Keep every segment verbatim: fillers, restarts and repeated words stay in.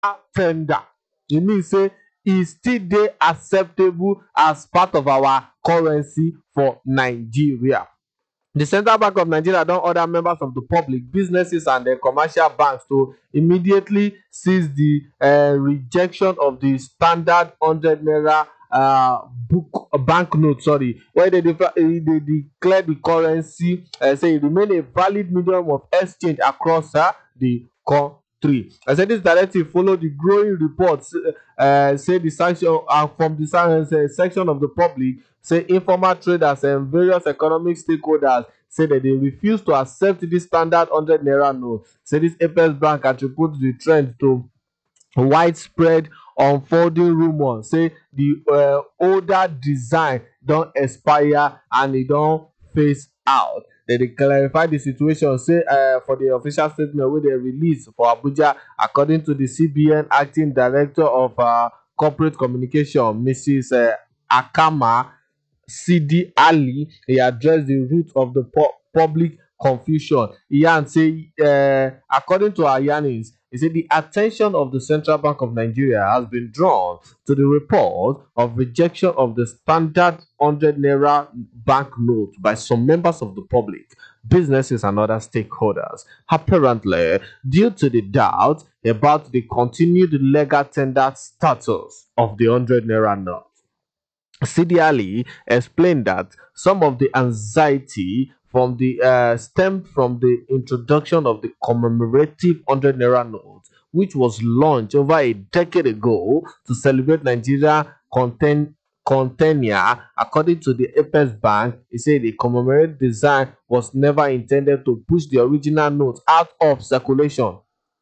tender. E mean say e still dey acceptable as part of our currency for Nigeria. The Central Bank of Nigeria don order members of the public, businesses and um commercial banks to immediately cease the um rejection of the standard hundred naira um book banknote sorry wey dey dey declare the currency um say e remain a valid medium of exchange across um the country. I say dis directive follow the growing reports um say the sanction and from the section of the public say informal traders and various economic stakeholders say dem dey refuse to accept dis standard hundred naira note. Say dis Apex Bank attribute the trend to widespread unfolding rumour say the um older design don expire and e don phase out. Dem dey clarify the situation say um for the official statement wey dem release for Abuja, according to the C B N acting director of um corporate communication, Missus um Akama Sidi Ali, e address the root of the pu public confusion. E yarn say um according to her yarnings, e say the at ten tion of the Central Bank of Nigeria has been drawn to the report of rejection of the standard hundred naira banknote by some members of the public, businesses and other stakeholders, apparently due to the doubt about the continued legal tender status of the hundred naira note. Sidi Ali explained that some of the anxiety from the uh, stemmed from the introduction of the commemorative hundred naira note, which was launched over a decade ago to celebrate Nigeria content contentia. According to the Apex Bank, he said the commemorative design was never intended to push the original note out of circulation.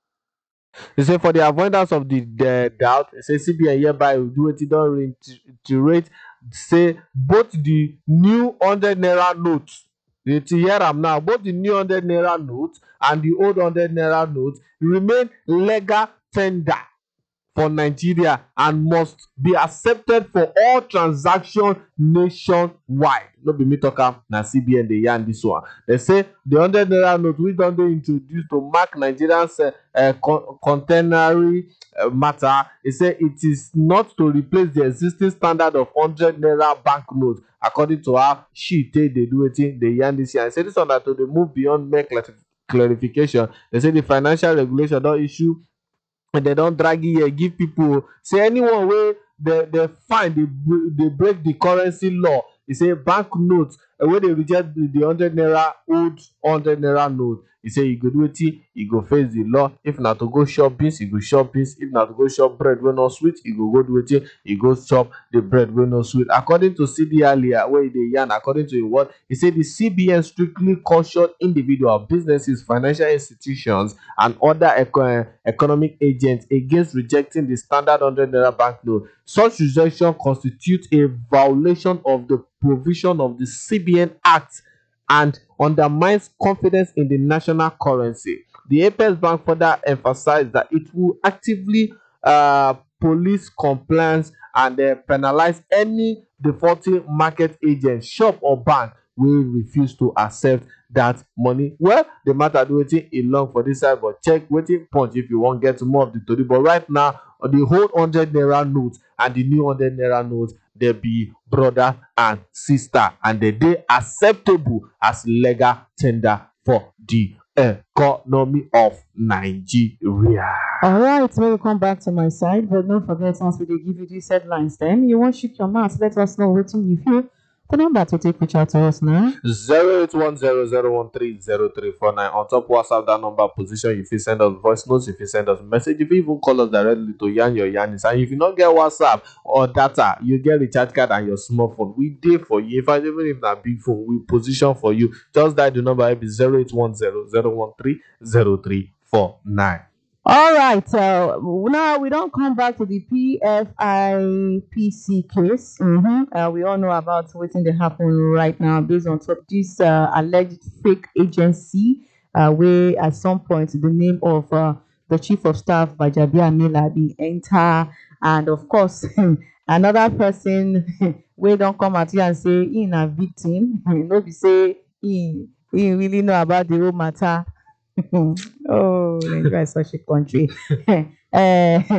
He say for the avoidance of the, the doubt, he say C B N hereby will do wetin don reiterate say both the new hundred naira note, you hear am now, both the new hundred naira note and the old hundred naira note remain legal tender for Nigeria and must be accepted for all transactions nationwide. No be me talk am, na C B N dey yarn dis one. Dem say the hundred naira note wey don dey introduced to mark Nigerians um contemporary um matter, e say it is not to replace the existing standard of hundred naira banknote. According to how she take dey do wetin dey yarn dis yarn, e say dis one na to dey move beyond mere clarification. Dem say the financial regulation don issue and dem don drag ear give pipu say anyone wey dem dem find dey dey break the currency law. E say banknote wey dey reject the hundred naira old hundred naira note, e say e go do wetin, e go face the law. If na to go chop beans, e go chop beans. If na to go chop bread wey no sweet, e go go do wetin, e go chop the bread wey no sweet. According to Sidi Ali wey e dey yarn, according to im word, e say the C B N strictly caution individuals, businesses, financial institutions and other eco economic agents against rejecting the standard hundred naira banknote. Such rejection constitutes a violation of the provision of the C B N Act and undermines confidence in the national currency. The Apex Bank further emphasized that it will actively uh, police compliance and uh, penalize any defaulting market agent, shop or bank wey refuse to accept that money. Well, the matter do wetin e long for this side, but check wetin punch if you wan get more of the tori. But right now, the whole hundred naira note and the new hundred naira note, they be brother and sister, and they dey acceptable as legal tender for the economy of Nigeria. All right, when we come back to my side, but don't forget, once we dey give you these headlines, then you won't shoot your mouth. Let us know what you feel. The number to take reach out to us now: zero eight one zero zero one three zero three four nine. On top WhatsApp, that number position. If you send us voice notes, if you send us message, if you even call us directly to yarn your yarnings. And if you don't get WhatsApp or data, you get recharge card and your smartphone. We dey for you. In fact, even if na big phone, we position for you. Just dial the number be zero eight one zero zero one three zero three four nine. All right, uh, now we don't come back to the P F I P C case. Mm-hmm. Uh, we all know about what's in the happen right now based on top this uh, alleged fake agency, uh, where at some point the name of uh, the chief of staff, Gbajabiamila, be enter, and of course another person we don't come at you and say in a victim. No, be say he he really know about the whole matter. Oh, Nigeria is such a country. uh,